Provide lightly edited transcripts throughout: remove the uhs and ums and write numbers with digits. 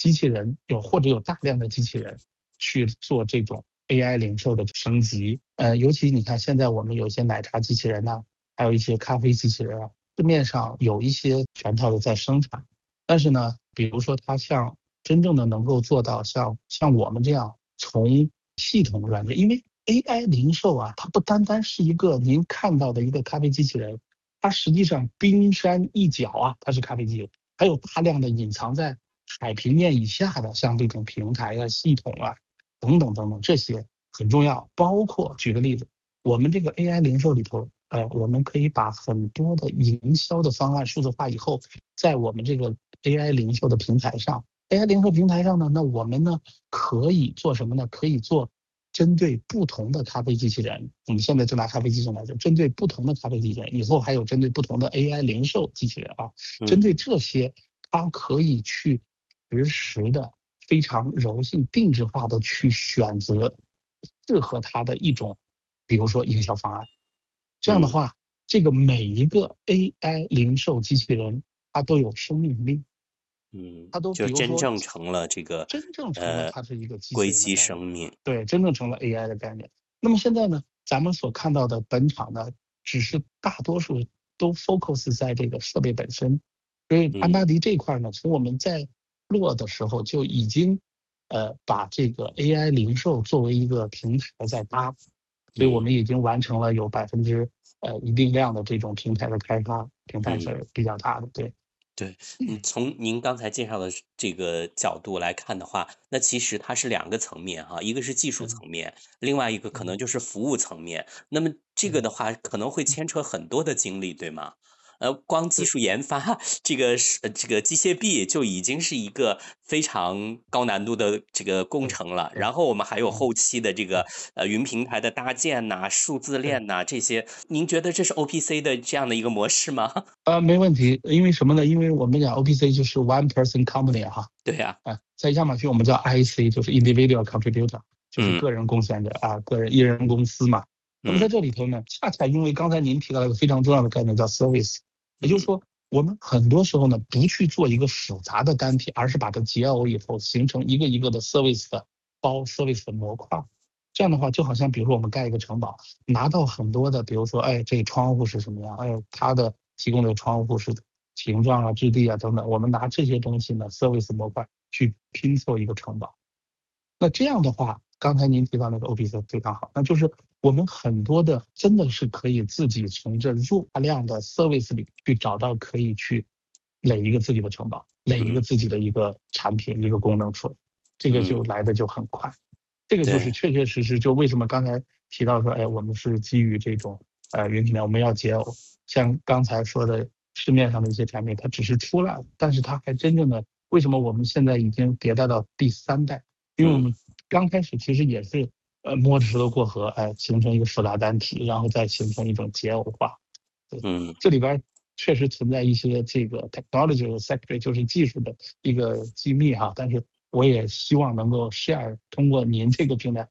机器人或者有大量的机器人去做这种 AI 零售的升级。尤其你看现在我们有一些奶茶机器人呐，还有一些咖啡机器人啊，市面上有一些全套的在生产，但是呢，比如说它像真正的能够做到像我们这样从系统软件，因为 AI 零售啊，它不单单是一个您看到的一个咖啡机器人，它实际上冰山一角啊，它是咖啡机器人，还有大量的隐藏在海平面以下的，像这种平台啊、系统啊等等等等，这些很重要。包括举个例子，我们这个 AI 零售里头，我们可以把很多的营销的方案数字化以后，在我们这个 AI 零售的平台上，AI 零售平台上呢，那我们呢可以做什么呢？可以做针对不同的咖啡机器人，我们现在就拿咖啡机器人来说，针对不同的咖啡机器人，以后还有针对不同的 AI 零售机器人啊，针对这些，它可以去实时的、非常柔性、定制化的去选择适合它的一种，比如说营销方案。这样的话，这个每一个 AI 零售机器人，它都有生命力。它都就比如说真正成了这个真正成了它是一个机器硅基人的概念， 生命。 对，真正成了 AI 的概念。那么现在呢，咱们所看到的本场呢，只是大多数都 focus 在这个设备本身，所以安达迪这块呢，从我们在做的时候就已经把这个 AI 零售作为一个平台在搭，所以我们已经完成了有一定量的这种平台的开发，平台是比较大的，对。 对，从您刚才介绍的这个角度来看的话，那其实它是两个层面哈，一个是技术层面，另外一个可能就是服务层面。那么这个的话可能会牵扯很多的精力，对吗？光技术研发这个机械臂就已经是一个非常高难度的这个工程了，然后我们还有后期的这个云平台的搭建呐、数字链呐这些，您觉得这是 OPC 的这样的一个模式吗？ 没问题，因为什么呢？因为我们讲 OPC 就是 one person company 哈， 对呀， 在亚马逊我们叫 IC，就是 individual contributor，就是个人贡献者啊，个人一人公司嘛。那么在这里头呢，恰恰因为刚才您提到了一个非常重要的概念叫 service，也就是说，我们很多时候呢不去做一个复杂的单体，而是把它解耦以后形成一个一个的 service 的service 的模块。这样的话，就好像比如说我们盖一个城堡，拿到很多的，比如说，这窗户是什么样，它的提供的窗户是形状啊、质地啊等等，我们拿这些东西呢 service 模块去拼凑一个城堡。那这样的话，刚才您提到那个 OPC 非常好，那就是我们很多的真的是可以自己从这入大量的 service 里去找到可以去垒一个自己的城堡，垒一个自己的一个产品、一个功能出来，这个就来的就很快。这个就是确确实实就为什么刚才提到说，我们是基于这种云平台，我们要解耦。像刚才说的市面上的一些产品，它只是出来了，但是它还真正的为什么我们现在已经迭代到第3代？因为我们刚开始其实也是摸着石头过河，形成一个复杂单体，然后再形成一种解耦化。这里边确实存在一些这个 technology secret， 就是技术的一个机密哈，但是我也希望能够 share， 通过您这个平台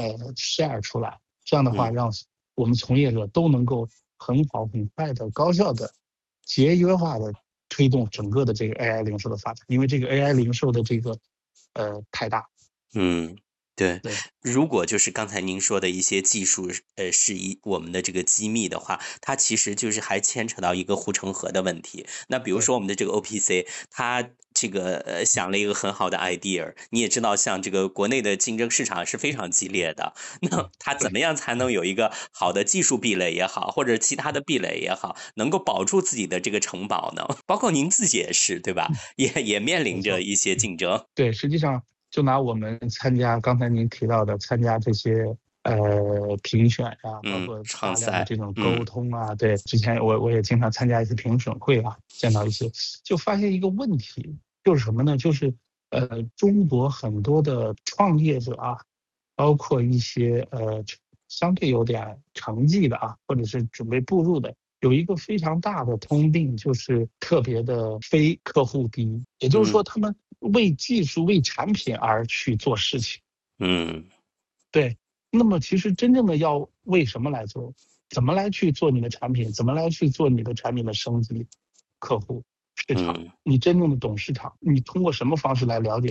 share 出来，这样的话让我们从业者都能够很好、很快的、高效的、节约化的推动整个的这个 AI 零售的发展，因为这个 AI 零售的这个太大。 对，如果就是刚才您说的一些技术，是我们的这个机密的话，它其实就是还牵扯到一个护城河的问题。那比如说我们的这个 OPC，它这个想了一个很好的 idea， 你也知道，像这个国内的竞争市场是非常激烈的，那它怎么样才能有一个好的技术壁垒也好，或者其他的壁垒也好，能够保住自己的这个城堡呢？包括您自己也是，对吧？也面临着一些竞争。 对，实际上就拿我们参加刚才您提到的参加这些评选啊，包括大量的这种沟通啊，对，之前我也经常参加一些评审会啊，见到一些，就发现一个问题，就是什么呢？就是中国很多的创业者啊，包括一些相对有点成绩的啊，或者是准备步入的，有一个非常大的通病，就是特别的非客户第一，也就是说他们为技术、为产品而去做事情。对。那么其实真正的要为什么来做？怎么来去做你的产品？怎么来去做你的产品的升级？客户、市场，你真正的懂市场，你通过什么方式来了解